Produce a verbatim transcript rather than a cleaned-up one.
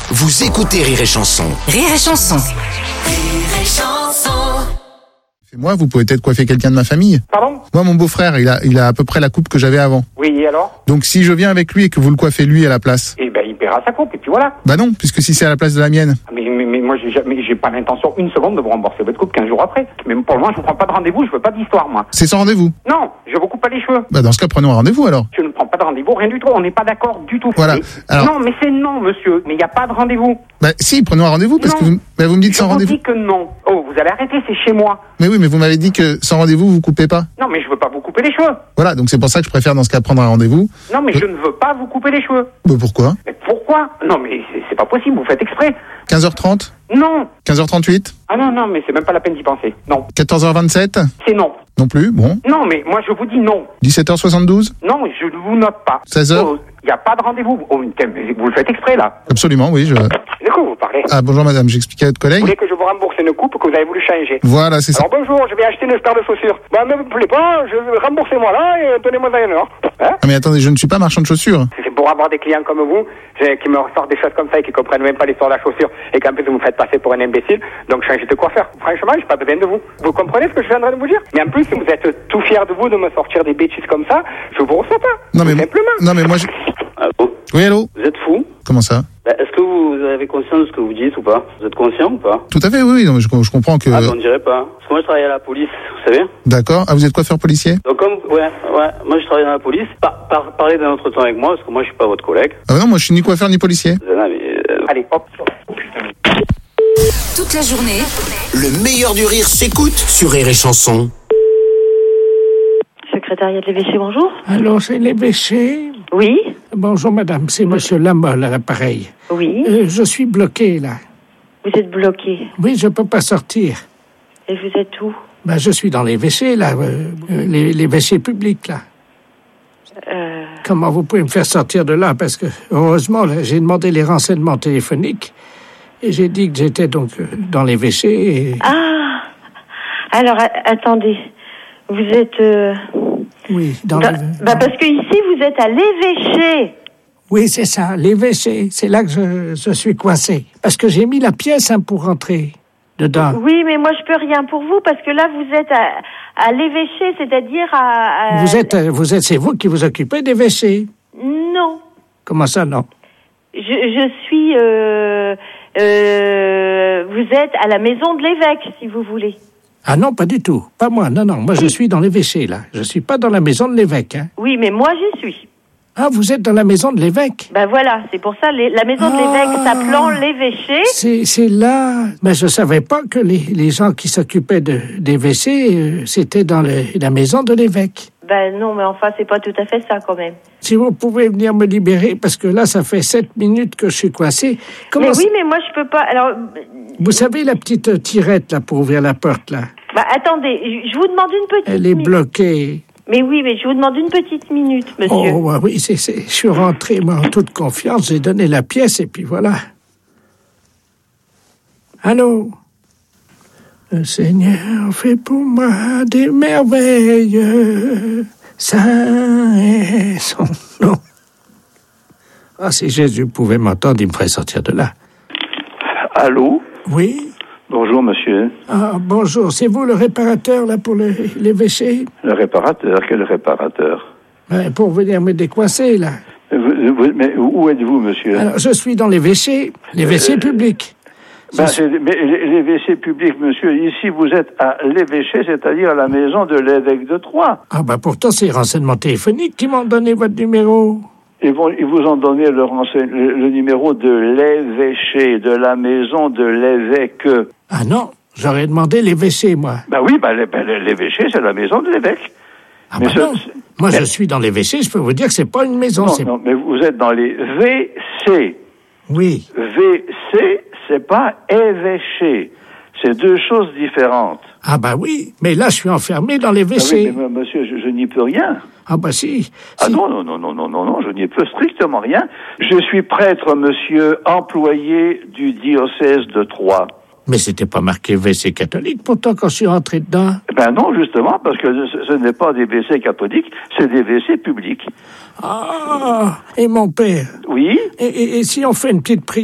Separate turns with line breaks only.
Vous écoutez Rire et Chanson.
Rire et Chanson.
Rire et Chanson.
Moi, vous pouvez peut-être coiffer quelqu'un de ma famille.
Pardon ?
Moi, mon beau-frère, il a, il a à peu près la coupe que j'avais avant.
Oui, et alors ?
Donc, si je viens avec lui et que vous le coiffez lui à la place.
Eh ben, il paiera sa coupe, et puis voilà.
Bah non, puisque si c'est à la place de la mienne.
Mais, mais, mais moi, j'ai, jamais, j'ai pas l'intention une seconde de vous rembourser votre coupe quinze jours après. Mais pour le moment, je ne prends pas de rendez-vous, je veux pas d'histoire, moi.
C'est sans rendez-vous.
Non, je vous coupe pas les cheveux.
Bah dans ce cas, prenons un rendez-vous alors.
Je ne prends pas de rendez-vous, rien du tout, on n'est pas d'accord du tout.
Voilà.
Mais-
Alors-
Non, mais c'est non, monsieur, mais il n'y a pas de rendez-vous.
Bah si, prenons un rendez-vous parce
Non.
que vous, bah, vous me dites
Je
sans
vous
rendez-vous.
dis que non. Oh, vous allez arrêter, c'est chez moi.
Mais oui, mais vous m'avez dit que sans rendez-vous, vous coupez pas.
Non, mais je veux pas vous couper les cheveux.
Voilà, donc c'est pour ça que je préfère dans ce cas prendre un rendez-vous.
Non, mais je ne veux pas vous couper les cheveux.
Bah pourquoi
Mais pourquoi ? Non, mais c'est, c'est pas possible, vous faites exprès.
quinze heures trente
Non.
quinze heures trente-huit
Ah non, non, mais c'est même pas la peine d'y penser. Non,
quatorze heures vingt-sept
c'est non.
Non plus, bon.
Non, mais moi je vous dis non.
dix-sept heures soixante-douze
Non, je ne vous note pas.
seize heures
Il n'y a pas de rendez-vous. Oh, mais vous le faites exprès, là.
Absolument, oui. Je...
De quoi vous parlez ?
Ah bonjour madame, j'expliquais à votre
Vous
collègue.
voulez que je vous rembourse une coupe que vous avez voulu changer ?
Voilà, c'est ça.
Alors bonjour, je vais acheter une paire de chaussures. Bah, ne me plaît pas, je remboursez-moi là et donnez-moi ça une heure. Hein ?
Ah mais attendez, je ne suis pas marchand de chaussures.
C'est pour avoir des clients comme vous, j'ai- qui me ressortent des choses comme ça et qui comprennent même pas l'histoire de la chaussure et qu'en plus vous me faites passer pour un imbécile, donc changez de coiffeur. Franchement, j'ai pas besoin de vous. Vous comprenez ce que je viens de vous dire ? Mais en plus, vous êtes tout fiers de vous de me sortir des bêtises comme ça, je vous reçois pas.
Non mais
Tout simplement.
non mais moi je...
Allô ?
Oui allô.
Vous êtes fou ?
Comment ça?
Bah, est-ce que vous avez conscience de ce que vous dites ou pas ? Vous êtes conscient ou pas ?
Tout à fait, oui, oui. Non, mais je, je comprends que.
Ah, ben, on dirait pas. Parce que moi, je travaille à la police, vous savez ?
D'accord. Ah, vous êtes coiffeur policier?
Donc, comme, ouais, ouais, moi, je travaille dans la police. Par, par, parlez d'un autre temps avec moi, parce que moi, je suis pas votre collègue.
Ah bah non, moi je suis ni coiffeur ni policier.
Non, mais, euh,
Allez, hop.
Toute la journée,
Le meilleur du rire s'écoute sur Rire et Chanson.
Secrétariat de l'évêché, bonjour.
Allô, c'est l'évêché.
Oui,
Bonjour madame, c'est monsieur Lamolle à l'appareil.
oui.
Euh, je suis bloqué là.
Vous êtes bloqué.
Oui, je peux pas sortir.
Et vous êtes où?
Ben, je suis dans l'évêché là, euh, euh, les- l'évêché public là.
Euh,
Comment vous pouvez me faire sortir de là? Parce que, heureusement, là, j'ai demandé les renseignements téléphoniques et j'ai dit que j'étais donc euh, dans l'évêché et...
Ah Alors, a- attendez. Vous êtes... euh,
Oui, dans
dans-
le-
bah, parce que ici, vous êtes à l'évêché.
Oui, c'est ça, l'évêché. C'est là que je, je suis coincé. Parce que j'ai mis la pièce hein, pour rentrer dedans.
Oui, mais moi, je peux rien pour vous parce que là, vous êtes à, à l'évêché, c'est-à-dire à... à-
Vous êtes, euh, vous êtes, c'est vous qui vous occupez d'évêché.
Non.
Comment ça, non?
Je, je suis... euh, euh, vous êtes à la maison de l'évêque, si vous voulez.
Ah non, pas du tout. Pas moi, non, non. Moi, je suis dans l'évêché, là. Je suis pas dans la maison de l'évêque, hein.
Oui, mais moi, j'y suis.
Ah, vous êtes dans la maison de l'évêque?
Ben voilà, c'est pour ça, les- la maison de
Ah.
l'évêque s'appelant l'évêché.
C'est, c'est là. Mais je savais pas que les, les gens qui s'occupaient de, d'évêché, euh, c'était dans le- la maison de l'évêque.
Ben non, mais enfin, c'est pas tout à fait ça, quand même.
Si vous pouvez venir me libérer, parce que là, ça fait sept minutes que je suis coincé. Comment
Mais
ça-
oui, mais moi, je peux pas... Alors,
Vous savez la petite euh, tirette, là, pour ouvrir la porte, là?
bah, attendez, je je vous demande une petite
Elle est
minute.
bloquée.
Mais oui, mais je vous demande une petite minute, monsieur.
Oh, ouais, oui, c'est, c'est, je suis rentré, moi, en toute confiance, j'ai donné la pièce, et puis voilà. Allô? Le Seigneur fait pour moi des merveilles, saint est son nom. Ah, si Jésus pouvait m'entendre, il me ferait sortir de là.
Allô?
Oui?
Bonjour, monsieur.
Ah, bonjour, c'est vous le réparateur, là, pour le, l'évêché?
Le réparateur, quel réparateur?
Ben, pour venir me décoincer, là.
Vous- vous- mais où êtes-vous, monsieur?
Alors, je suis dans l'évêché, l'évêché
Euh,
public.
Ben,
Je suis-
c'est- mais les les W C publics, monsieur, ici, vous êtes à l'évêché, c'est-à-dire à la maison de l'évêque de Troyes.
Ah, ben, pourtant, c'est les renseignements téléphoniques qui m'ont donné votre numéro.
Ils, vont, ils vous ont donné le, renseigne- le, le numéro de l'évêché, de la maison de l'évêque.
Ah non, j'aurais demandé l'évêché, moi.
Ben oui, ben, l'é- ben, l'évêché, c'est la maison de l'évêque.
Ah,
Mais
ben
ce-
non.
ce-
Moi, je
mais-
suis dans l'évêché, je peux vous dire que c'est pas une maison.
Non,
c'est...
non, mais vous êtes dans les V C.
Oui.
V C, c'est pas évêché. C'est deux choses différentes.
Ah, ben oui, mais là, je suis enfermé dans
Ah
l'évêché.
oui, mais moi, monsieur, je, je n'y peux rien.
Ah, ben si.
Ah
si.
non, non, non, non, non, non, non, je n'y peux strictement rien. Je suis prêtre, monsieur, employé du diocèse de Troyes.
Mais c'était pas marqué évêché catholique, pourtant, quand je suis rentré dedans.
Ben non, justement, parce que ce, ce n'est pas des W C catholiques, c'est des W C publics.
Ah, et mon père.
Oui?
Et, et- et si on fait une petite prière